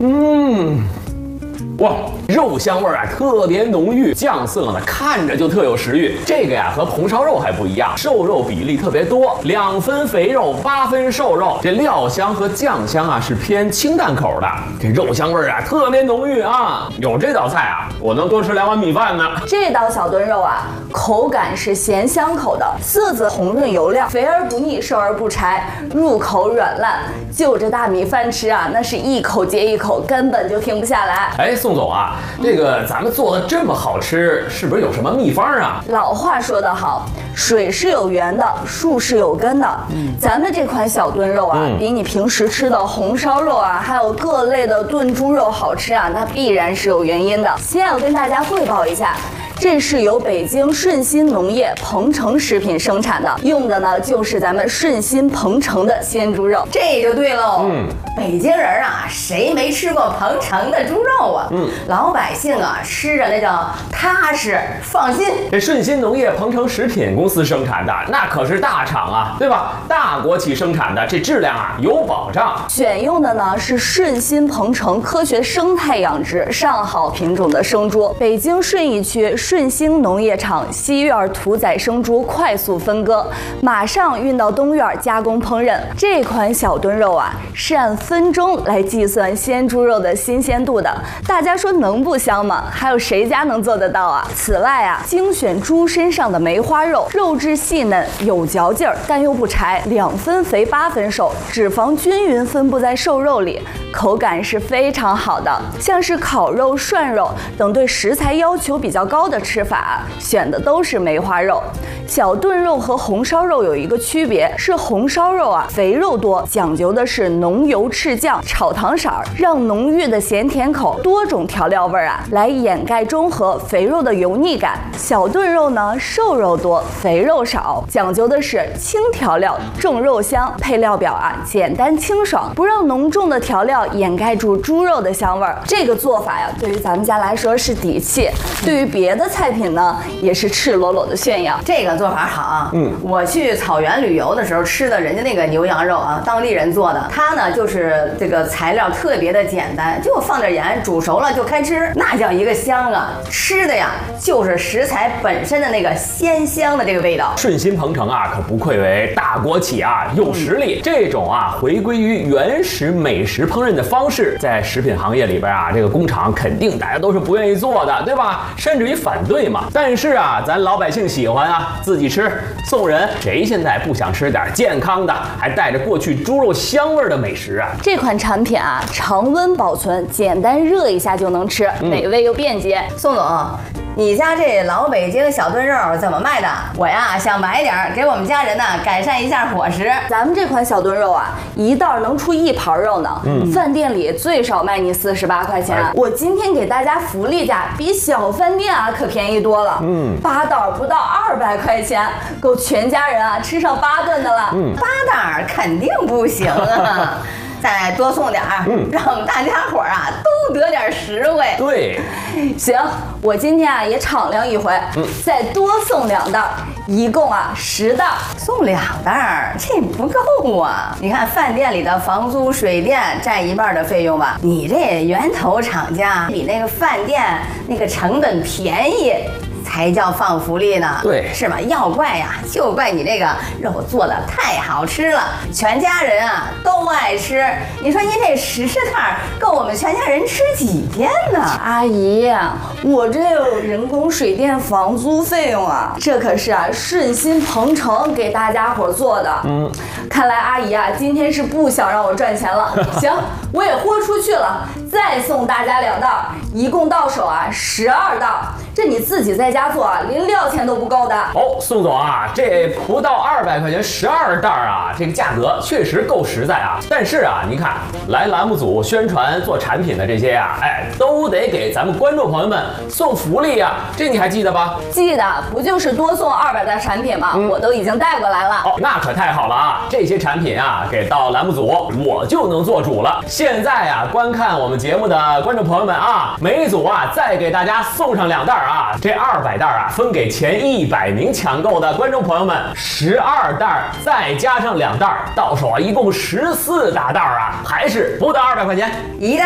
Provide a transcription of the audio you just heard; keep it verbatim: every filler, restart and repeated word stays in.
嗯。哇，肉香味儿啊特别浓郁，酱色呢看着就特有食欲。这个呀和红烧肉还不一样，瘦肉比例特别多，两分肥肉，八分瘦肉。这料香和酱香啊是偏清淡口的，这肉香味儿啊特别浓郁啊。有这道菜啊，我能多吃两碗米饭呢。 这道小炖肉啊，口感是咸香口的，色泽红润油亮，肥而不腻，瘦而不柴，入口软烂。就着大米饭吃啊，那是一口接一口，根本就停不下来。 哎，宋总啊，这个咱们做的这么好吃，是不是有什么秘方啊？ 老话说得好，水是有源的，树是有根的。嗯，咱们这款小炖肉啊，嗯、比你平时吃的红烧肉啊，还有各类的炖猪肉好吃啊，那必然是有原因的。先要跟大家汇报一下。这是由北京顺鑫农业鹏城食品生产的，用的呢就是咱们顺鑫鹏城的鲜猪肉， 这就对喽。嗯，北京人啊，谁没吃过鹏城的猪肉啊？嗯，老百姓啊，吃着那叫踏实放心。 这顺鑫农业鹏城食品公司生产的，那可是大厂啊，对吧？大国企生产的，这质量啊有保障。 选用的呢是顺鑫鹏城科学生态养殖上好品种的生猪，北京顺义区顺兴农业场西院屠宰生猪快速分割，马上运到东院加工烹饪。这款小炖肉啊，是按分钟来计算鲜猪肉的新鲜度的。大家说能不香吗？还有谁家能做得到啊？此外啊，精选猪身上的梅花肉，肉质细嫩，有嚼劲儿，但又不柴，两分肥八分瘦，脂肪均匀分布在瘦肉里，口感是非常好的。像是烤肉、涮肉等对食材要求比较高的吃法，选的都是梅花肉。小炖肉和红烧肉有一个区别，是红烧肉啊肥肉多，讲究的是浓油赤酱、炒糖色儿，让浓郁的咸甜口、多种调料味儿啊来掩盖中和肥肉的油腻感。小炖肉呢瘦肉多，肥肉少，讲究的是轻调料、重肉香，配料表啊简单清爽，不让浓重的调料掩盖住猪肉的香味儿。这个做法呀，对于咱们家来说是底气，对于别的菜品呢也是赤裸裸的炫耀。 这个做法好啊，嗯，我去草原旅游的时候吃的人家那个牛羊肉啊，当地人做的，它呢就是这个材料特别的简单，就放点盐，煮熟了就开吃，那叫一个香啊！吃的呀就是食材本身的那个鲜香的这个味道。 顺鑫鹏城啊，可不愧为大国企啊，有实力。嗯、这种啊回归于原始美食烹饪的方式，在食品行业里边啊，这个工厂肯定大家都是不愿意做的，对吧？甚至于反对嘛。但是啊，咱老百姓喜欢啊，自己吃送人，谁现在不想吃点健康的，还带着过去猪肉香味的美食啊？ 这款产品啊，常温保存，简单热一下就能吃，美味又便捷。 嗯、宋总，你家这老北京小炖肉怎么卖的？我呀想买点，给我们家人呢改善一下伙食。 咱们这款小炖肉啊，一袋能出一盘肉呢。嗯，饭店里最少卖你四十八块钱，哎、我今天给大家福利价，比小饭店啊可便宜多了。嗯，八袋不到二百块钱，够全家人啊吃上八顿的了。 嗯，八袋肯定不行啊。再多送点儿，嗯、让大家伙儿啊都得点实惠。 对， 行，我今天啊也敞亮一回，嗯、再多送两袋，一共啊十袋。 送两袋这不够啊！你看饭店里的房租、水电占一半的费用吧，你这源头厂家比那个饭店那个成本便宜。才叫放福利呢， 对， 是吧？要怪呀，就怪你这个肉做的太好吃了，全家人啊都爱吃。你说您这十袋够我们全家人吃几天呢？ 阿姨，我这有人工、水电、房租费用啊，这可是啊顺鑫鹏城给大家伙做的。嗯，看来阿姨啊今天是不想让我赚钱了。行，我也豁出去了，再送大家两袋，一共到手啊十二袋。这你自己在家做啊，连料钱都不够的。 哦，宋总啊，这不到二百块钱十二袋啊，这个价格确实够实在啊。但是啊，你看来栏目组宣传做产品的这些呀、啊，哎，都得给咱们观众朋友们送福利呀、啊，这你还记得吧？ 记得，不就是多送二百袋产品吗？嗯、我都已经带过来了。 哦，那可太好了啊！这些产品啊，给到栏目组，我就能做主了。现在啊，观看我们节目的观众朋友们啊，每一组啊，再给大家送上两袋。啊，这二百袋啊，分给前一百名抢购的观众朋友们，十二袋再加上两袋，到手啊，一共十四大袋啊，还是不到二百块钱一袋。